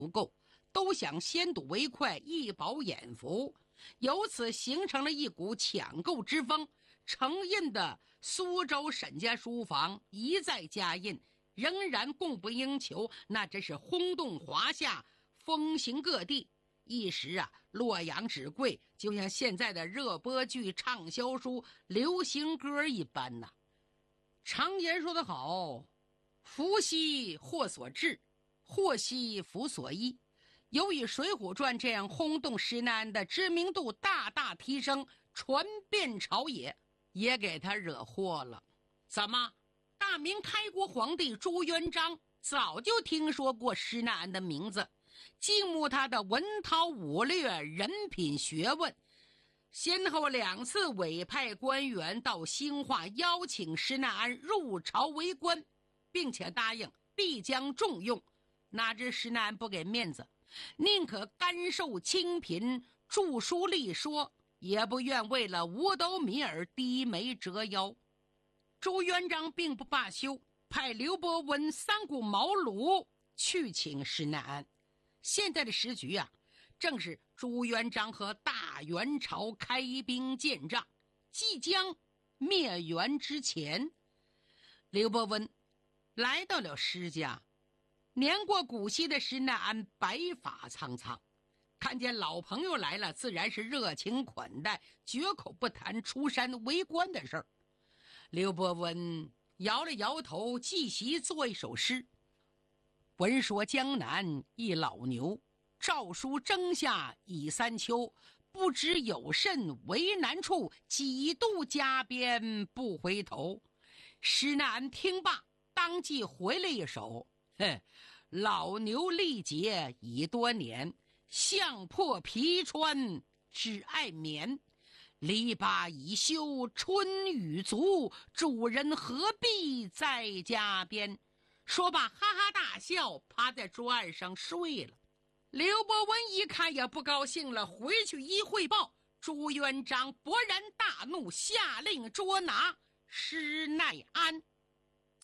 不够，都想先睹为快，一饱眼福，由此形成了一股抢购之风。承印的苏州沈家书房一再加印，仍然供不应求，那真是轰动华夏，风行各地。一时啊，洛阳纸贵，就像现在的热播剧、畅销书、流行歌一般呐。常言说得好，福兮祸所至，祸兮福所依。由于《水浒传》这样轰动施耐庵的知名度大大提升，传遍朝野，也给他惹祸了。怎么？大明开国皇帝朱元璋早就听说过施耐庵的名字，敬慕他的文韬武略、人品学问，先后2次委派官员到兴化邀请施耐庵入朝为官，并且答应必将重用。哪知施耐庵不给面子，宁可甘受清贫，著书立说，也不愿为了五斗米而低眉折腰。朱元璋并不罢休，派刘伯温、三顾茅庐去请施耐庵。现在的时局啊，正是朱元璋和大元朝开兵建仗，即将灭元之前。刘伯温来到了施家，年过古稀的施耐庵白发苍苍，看见老朋友来了，自然是热情款待，绝口不谈出山为官的事儿。刘伯温摇了摇头，即席作一首诗：闻说江南一老牛，诏书征下已3秋，不知有甚为难处，几度加鞭不回头。施耐庵听罢，当即回了一首：老牛力竭已多年，相破皮穿只爱眠。篱笆已修春雨足，主人何必在家边。说罢哈哈大笑，趴在桌案上睡了。刘伯温一看也不高兴了，回去一汇报，朱元璋勃然大怒，下令捉拿施耐庵。